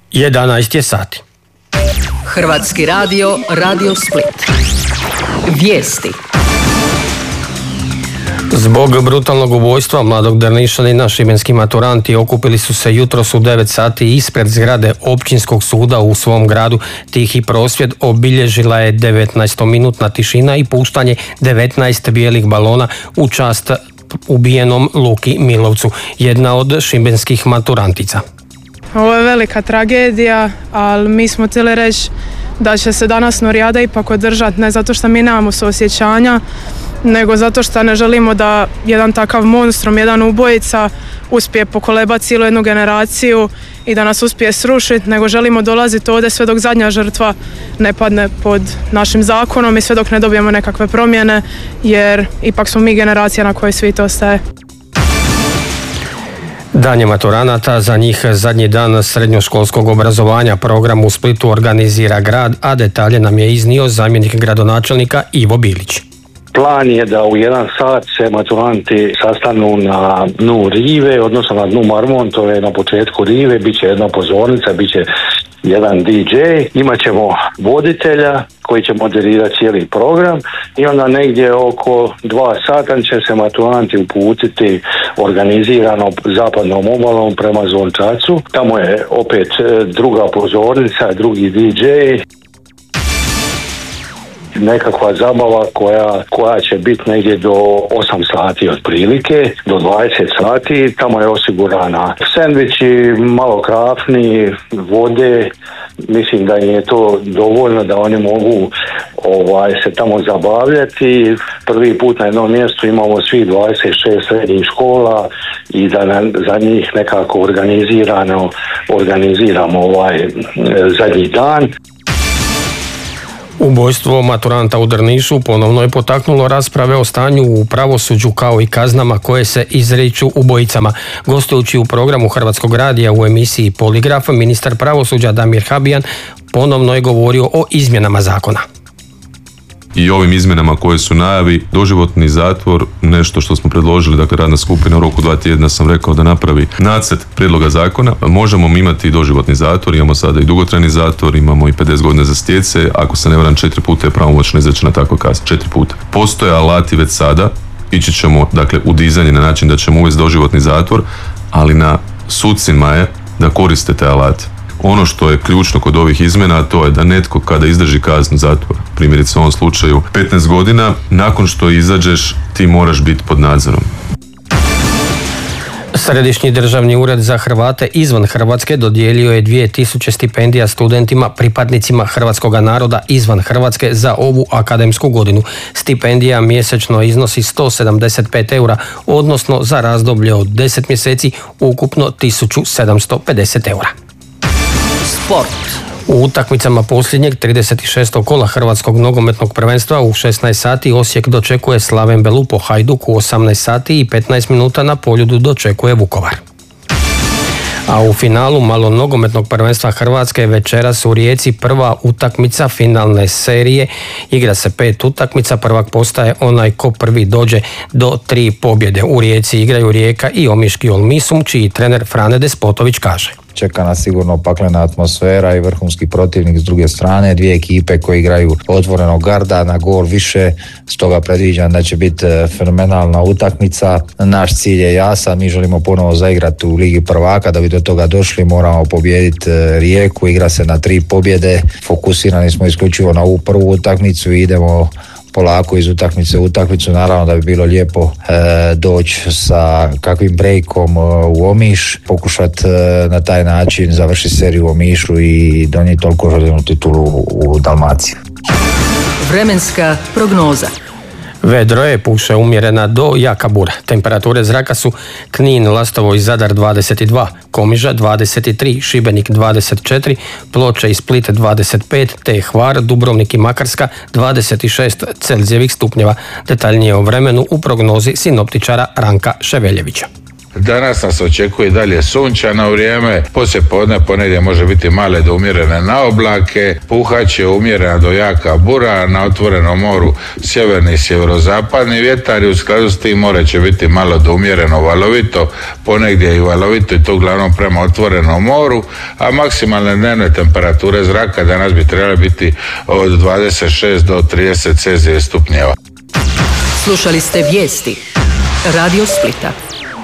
11 je sati. Hrvatski radio, Radio Split. Vijesti. Zbog brutalnog ubojstva mladog Drnišanina šibenski maturanti okupili su se jutros u 9 sati ispred zgrade općinskog suda u svom gradu. Tihi prosvjed obilježila je 19-minutna tišina i puštanje 19 bijelih balona u čast ubijenom Luki Milovcu, jedna od šibenskih maturantica. Ovo je velika tragedija, ali mi smo htjeli reći da će se danas Norijada ipak održati, ne zato što mi nemamo suosjećanja, nego zato što ne želimo da jedan takav monstrum, jedan ubojica uspije pokolebati cijelu jednu generaciju i da nas uspije srušiti, nego želimo dolaziti ovdje sve dok zadnja žrtva ne padne pod našim zakonom i sve dok ne dobijemo nekakve promjene, jer ipak smo mi generacija na kojoj svijet ostaje. Dan je maturanata, za njih zadnji dan srednjoškolskog obrazovanja. Program u Splitu organizira grad, a detalje nam je iznio zamjenik gradonačelnika Ivo Bilić. Plan je da u 1 sat se maturanti sastanu na dnu rive, odnosno na dnu Marmon, to je na početku rive, bit će jedna pozornica, bit će jedan DJ, imat ćemo voditelja koji će moderirati cijeli program i onda negdje oko 2 sata će se maturanti uputiti organizirano zapadnom obalom prema Zvončacu. Tamo je opet druga pozornica, drugi DJ. Nekakva zabava koja će biti negdje do 8 sati otprilike, do 20 sati. Tamo je osigurana sendviči, malo krafni, vode. Mislim da im je to dovoljno da oni mogu se tamo zabavljati. Prvi put na jednom mjestu imamo svih 26 srednjih škola i da za njih nekako organiziramo zadnji dan. Ubojstvo maturanta u Drnišu ponovno je potaknulo rasprave o stanju u pravosuđu kao i kaznama koje se izriču ubojicama. Gostujući u programu Hrvatskog radija u emisiji Poligraf, ministar pravosuđa Damir Habijan ponovno je govorio o izmjenama zakona. I ovim izmjenama koje su najavi, doživotni zatvor, nešto što smo predložili, dakle radna skupina u roku 2 tjedna sam rekao da napravi nacrt prijedloga zakona. Možemo imati doživotni zatvor, imamo sada i dugotrajni zatvor, imamo i 50 godina za stjece, ako se ne varam 4 puta je pravomoćno izrečena takva kazna, 4 puta. Postoje alati već sada, ići ćemo dakle u dizanje na način da ćemo uvesti doživotni zatvor, ali na sucima je da koriste te alate. Ono što je ključno kod ovih izmjena, to je da netko kada izdrži kaznu zatvora, primjerice u ovom slučaju 15 godina, nakon što izađeš ti moraš biti pod nadzorom. Središnji državni ured za Hrvate izvan Hrvatske dodijelio je 2000 stipendija studentima pripadnicima hrvatskog naroda izvan Hrvatske za ovu akademsku godinu. Stipendija mjesečno iznosi 175 eura, odnosno za razdoblje od 10 mjeseci ukupno 1750 eura. Sport. U utakmicama posljednjeg 36. kola Hrvatskog nogometnog prvenstva u 16 sati Osijek dočekuje Slaven Belupo, Hajduk u 18 sati i 15 minuta na Poljudu dočekuje Vukovar. A u finalu malo nogometnog prvenstva Hrvatske večeras u Rijeci prva utakmica finalne serije. Igra se 5 utakmica, prvak postaje onaj ko prvi dođe do 3 pobjede. U Rijeci igraju Rijeka i Omiški Olmisum, čiji trener Frane Despotović kaže: čeka nas sigurno paklena atmosfera i vrhunski protivnik s druge strane, dvije ekipe koje igraju otvorenog garda na gol više, stoga predviđam da će biti fenomenalna utakmica. Naš cilj je jasan, mi želimo ponovo zaigrati u Ligi prvaka, da bi do toga došli moramo pobijediti Rijeku, igra se na 3 pobjede, fokusirani smo isključivo na ovu prvu utakmicu i idemo polako iz utakmice u utakmicu. Naravno da bi bilo lijepo doći sa kakvim breakom u Omiš, pokušati na taj način završiti seriju u Omišu i donijeti toliko željenu titulu u Dalmaciji. Vremenska prognoza. Vedro je, puše umjerena do jaka bura. Temperature zraka su Knin, Lastovo i Zadar 22, Komiža 23, Šibenik 24, Ploče i Split 25, te Hvar, Dubrovnik i Makarska 26 Celzijevih stupnjeva. Detaljnije o vremenu u prognozi sinoptičara Ranka Ševeljevića. Danas nas očekuje dalje sunčano vrijeme, poslije podne ponegdje može biti male do umjerene na oblake, puhat će umjerena do jaka bura, na otvorenom moru sjeverni i sjeverozapadni vjetar i u skladu s tim more će biti malo do umjereno valovito, ponegdje i valovito i to uglavnom prema otvorenom moru, a maksimalne dnevne temperature zraka danas bi trebale biti od 26 do 30 Celzijevih stupnjeva. Slušali ste vijesti Radio Splita.